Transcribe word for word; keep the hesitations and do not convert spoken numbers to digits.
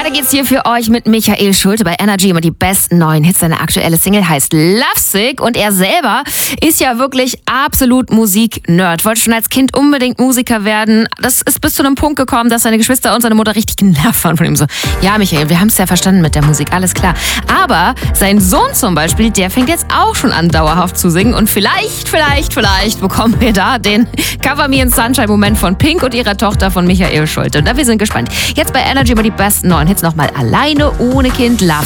Weiter geht's hier für euch mit Michael Schulte bei Energy immer die besten neuen Hits. Seine aktuelle Single heißt Lovesick und er selber ist ja wirklich absolut Musik-Nerd. Wollte schon als Kind unbedingt Musiker werden. Das ist bis zu einem Punkt gekommen, dass seine Geschwister und seine Mutter richtig genervt waren von ihm. So, ja Michael, wir haben es ja verstanden mit der Musik, alles klar. Aber sein Sohn zum Beispiel, der fängt jetzt auch schon an dauerhaft zu singen und vielleicht, vielleicht, vielleicht bekommen wir da den Cover Me in Sunshine Moment von Pink und ihrer Tochter von Michael Schulte. Und da wir sind gespannt. Jetzt bei Energy immer die besten neuen Hits nochmal alleine ohne Kind Love.